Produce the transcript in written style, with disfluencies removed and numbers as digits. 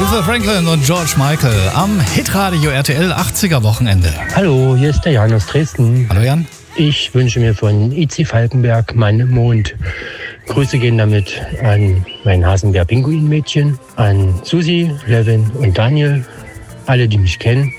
Aretha Franklin und George Michael am Hitradio RTL 80er Wochenende. Hallo, hier ist der Jan aus Dresden. Hallo Jan. Ich wünsche mir von Itzi Falkenberg Mein Mond. Grüße gehen damit an mein Hasenbär-Pinguin-Mädchen, an Susi, Levin und Daniel, alle, die mich kennen.